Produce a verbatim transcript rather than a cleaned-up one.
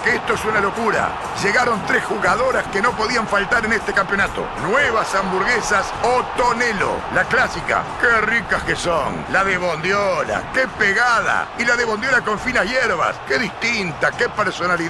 que esto es una locura. Llegaron tres jugadoras que no podían faltar en este campeonato. Nuevas hamburguesas Otonelo. La clásica, qué ricas que son. La de bondiola, qué pegada. Y la de bondiola con finas hierbas, qué distinta, qué personalidad.